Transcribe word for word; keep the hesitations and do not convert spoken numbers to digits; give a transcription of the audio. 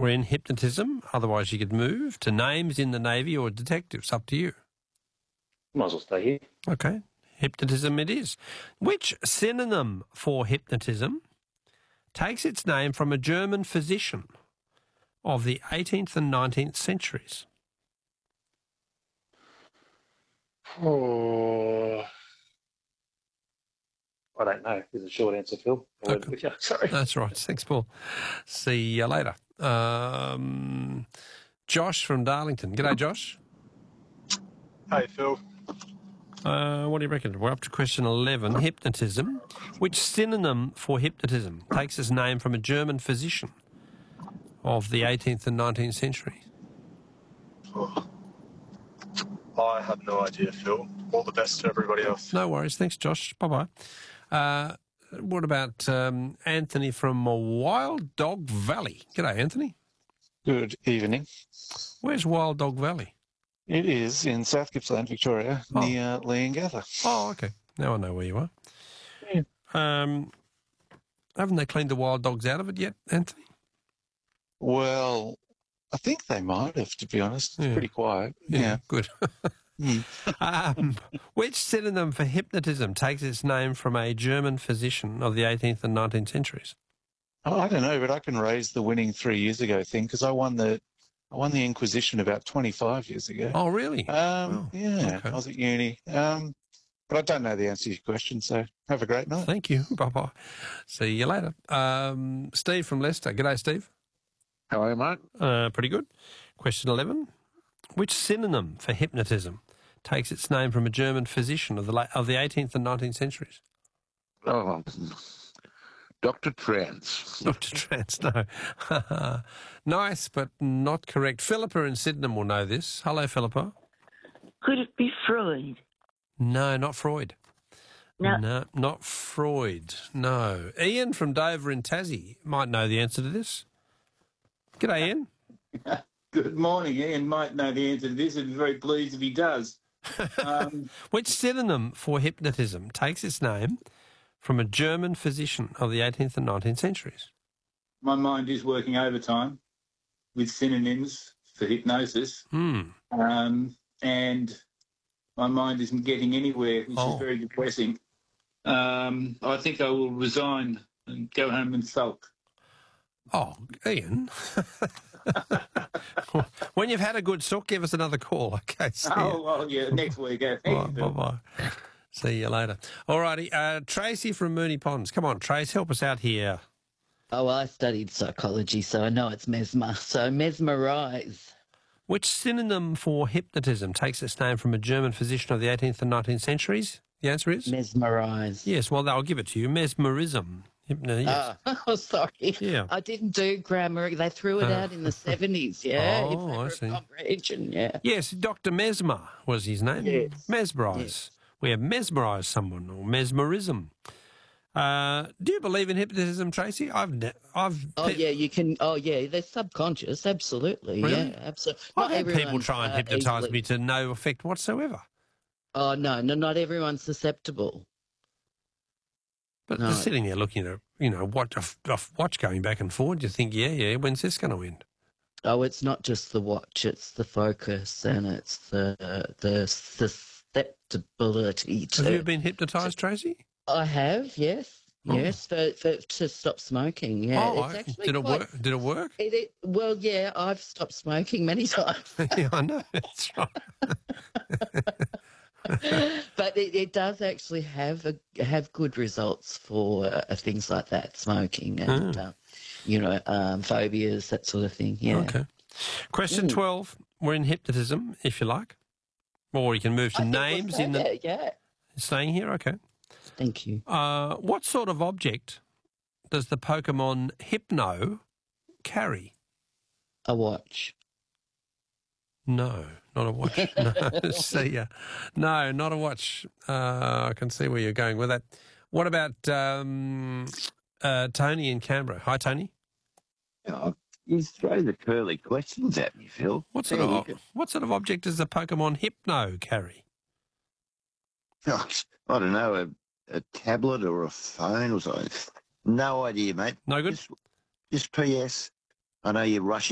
We're in hypnotism. Otherwise, you could move to names in the Navy or detectives. Up to you. Might as well stay here. Okay. Hypnotism it is. Which synonym for hypnotism takes its name from a German physician of the eighteenth and nineteenth centuries? Oh, I don't know. Is a short answer, Phil. I'll leave it with you. Sorry. That's right. Thanks, Paul. See you later. Um, Josh from Darlington. G'day, Josh. Hey, Phil. Uh, what do you reckon? We're up to question eleven, hypnotism. Which synonym for hypnotism takes its name from a German physician of the eighteenth and nineteenth centuries? Oh. I have no idea, Phil. All the best to everybody else. No worries. Thanks, Josh. Bye-bye. Uh, what about um, Anthony from Wild Dog Valley? G'day, Anthony. Good evening. Where's Wild Dog Valley? It is in South Gippsland, Victoria, oh. near Leongatha. Oh, okay. Now I know where you are. Yeah. Um, haven't they cleaned the wild dogs out of it yet, Anthony? Well, I think they might have, to be honest. It's yeah. pretty quiet. Yeah, yeah. Good. mm. um, which synonym for hypnotism takes its name from a German physician of the eighteenth and nineteenth centuries? Oh, I don't know, but I can raise the winning three years ago thing because I won the I won the Inquisition about twenty-five years ago. Oh, really? Um, oh, yeah, okay. I was at uni. Um, but I don't know the answer to your question, so have a great night. Thank you. Bye-bye. See you later. Um, Steve from Leicester. G'day, Steve. How are you, mate? Uh, pretty good. Question eleven. Which synonym for hypnotism takes its name from a German physician of the late, of the eighteenth and nineteenth centuries? Oh, Doctor Trance. Doctor Trance, no. Nice, but not correct. Philippa in Sydenham will know this. Hello, Philippa. Could it be Freud? No, not Freud. No. No, not Freud. No. Ian from Dover in Tassie might know the answer to this. G'day, Ian. Good morning. Ian might know the answer to this and be very pleased if he does. Um, Which synonym for hypnotism takes its name from a German physician of the eighteenth and nineteenth centuries? my mind is working overtime with synonyms for hypnosis. Hmm. Um, and my mind isn't getting anywhere, which Oh. is very depressing. Um, I think I will resign and go home and sulk. Oh, Ian. When you've had a good sook, give us another call. Okay. See Oh, you. well, yeah, next week. Uh, Bye, thank you, Phil. bye-bye. See you later. All righty. Uh, Tracy from Moonee Ponds. Come on, Trace, help us out here. Oh, I studied psychology, so I know it's mesmer. So mesmerise. Which synonym for hypnotism takes its name from a German physician of the eighteenth and nineteenth centuries? The answer is? Mesmerise. Yes, well, I'll give it to you. Mesmerism. Hypno, yes. Ah, oh, sorry. Yeah. I didn't do grammar. They threw it Uh, out in the seventies, yeah. Oh, in I favour see. of comprehension, yeah. Yes, Doctor Mesmer was his name. Yes. Mesmerise. Yes. We have mesmerised someone, or mesmerism. Uh, do you believe in hypnotism, Tracy? I've, ne- I've. Oh, yeah, you can. Oh, yeah, they're subconscious, absolutely. Really? Yeah, absolutely. I've had people try and hypnotise me to no effect whatsoever. Oh, no, no, not everyone's susceptible. But No. just sitting there looking at, you know, watch, a, a watch going back and forward, you think, yeah, yeah, when's this going to end? Oh, it's not just the watch, it's the focus and it's the the susceptibility to... Have you been hypnotised, Tracy? I have, yes. Oh. Yes, for, for to stop smoking. Yeah, oh, it's I- actually did it quite, work? Did it work? It, it, well, yeah, I've stopped smoking many times, Yeah, I know. That's right. but it, it does actually have a, have good results for uh, things like that, smoking and Ah. uh, you know um, phobias, that sort of thing. Yeah. Okay. Question Mm. twelve. We're in hypnotism, if you like. Or you can move to I think we'll names stay in the... there, yeah. Staying here? Okay. Thank you. Uh, what sort of object does the Pokemon Hypno carry? A watch. No, not a watch. No, see ya. No, not a watch. Uh, I can see where you're going with that. What about um, uh, Tony in Canberra? Hi, Tony. Oh, you throw the curly questions at me, Phil. What sort There you of go. what sort of object does the Pokemon Hypno carry? Oh, I don't know, a, a tablet or a phone or something. No idea, mate. No good? Just, just P S. I know you're rushing.